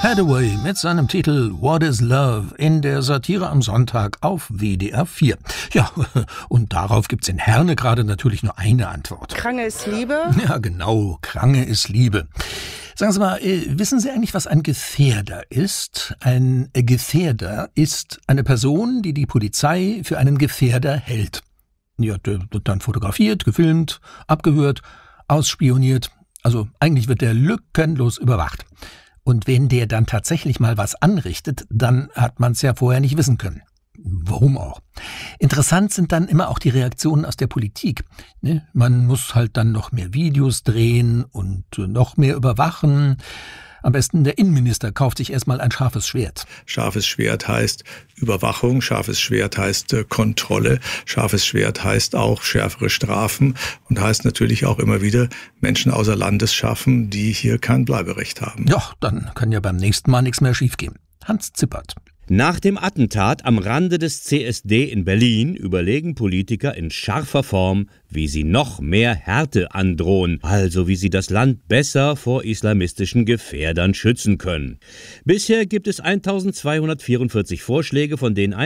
Hathaway mit seinem Titel What is Love in der Satire am Sonntag auf WDR 4. Ja, und darauf gibt's in Herne gerade natürlich nur eine Antwort. Krange ist Liebe? Ja, genau, Krange ist Liebe. Sagen Sie mal, wissen Sie eigentlich, was ein Gefährder ist? Ein Gefährder ist eine Person, die die Polizei für einen Gefährder hält. Ja, der wird dann fotografiert, gefilmt, abgehört, ausspioniert. Also eigentlich wird der lückenlos überwacht. Und wenn der dann tatsächlich mal was anrichtet, dann hat man es ja vorher nicht wissen können. Warum auch? Interessant sind dann immer auch die Reaktionen aus der Politik. Ne? Man muss halt dann noch mehr Videos drehen und noch mehr überwachen. Am besten der Innenminister kauft sich erstmal ein scharfes Schwert. Scharfes Schwert heißt Überwachung, scharfes Schwert heißt Kontrolle, scharfes Schwert heißt auch schärfere Strafen und heißt natürlich auch immer wieder Menschen außer Landes schaffen, die hier kein Bleiberecht haben. Ja, dann kann ja beim nächsten Mal nichts mehr schiefgehen. Hans Zippert. Nach dem Attentat am Rande des CSD in Berlin überlegen Politiker in scharfer Form, wie sie noch mehr Härte androhen, also wie sie das Land besser vor islamistischen Gefährdern schützen können. Bisher gibt es 1244 Vorschläge, von denen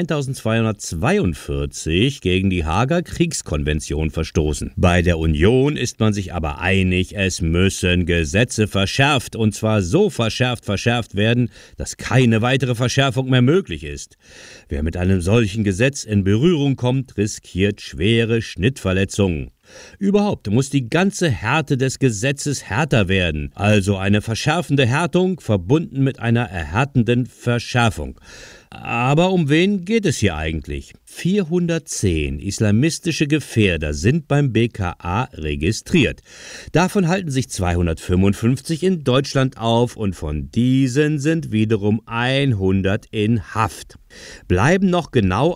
1242 gegen die Haager Kriegskonvention verstoßen. Bei der Union ist man sich aber einig, es müssen Gesetze verschärft, und zwar so verschärft werden, dass keine weitere Verschärfung mehr möglich ist. Wer mit einem solchen Gesetz in Berührung kommt, riskiert schwere Schnittverletzungen. Überhaupt muss die ganze Härte des Gesetzes härter werden, also eine verschärfende Härtung verbunden mit einer erhärtenden Verschärfung. Aber um wen geht es hier eigentlich? 410 islamistische Gefährder sind beim BKA registriert. Davon halten sich 255 in Deutschland auf und von diesen sind wiederum 100 in Haft. Bleiben noch genau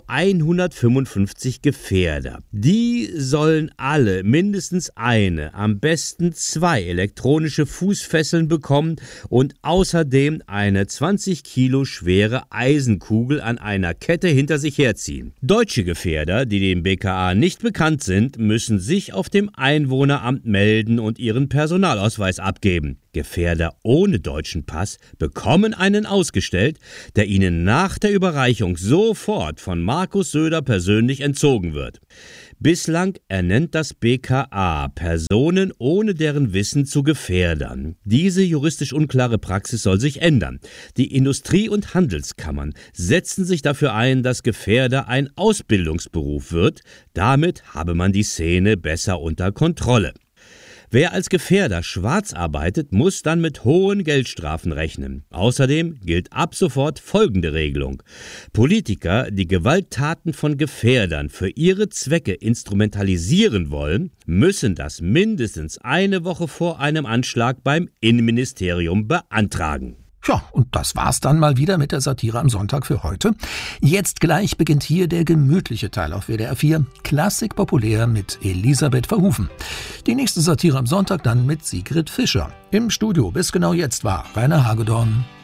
155 Gefährder. Die sollen alle mindestens eine, am besten 2 elektronische Fußfesseln bekommen und außerdem eine 20 Kilo schwere Eisenkugel an einer Kette hinter sich herziehen. Deutsche Gefährder, die dem BKA nicht bekannt sind, müssen sich auf dem Einwohneramt melden und ihren Personalausweis abgeben. Gefährder ohne deutschen Pass bekommen einen ausgestellt, der ihnen nach der Überreichung sofort von Markus Söder persönlich entzogen wird. Bislang ernennt das BKA Personen ohne deren Wissen zu Gefährdern. Diese juristisch unklare Praxis soll sich ändern. Die Industrie- und Handelskammern setzen sich dafür ein, dass Gefährder ein Ausbildungsberuf wird. Damit habe man die Szene besser unter Kontrolle. Wer als Gefährder schwarz arbeitet, muss dann mit hohen Geldstrafen rechnen. Außerdem gilt ab sofort folgende Regelung. Politiker, die Gewalttaten von Gefährdern für ihre Zwecke instrumentalisieren wollen, müssen das mindestens eine Woche vor einem Anschlag beim Innenministerium beantragen. Ja, und das war's dann mal wieder mit der Satire am Sonntag für heute. Jetzt gleich beginnt hier der gemütliche Teil auf WDR 4. Klassik populär mit Elisabeth Verhufen. Die nächste Satire am Sonntag dann mit Sigrid Fischer. Im Studio bis genau jetzt war Rainer Hagedorn.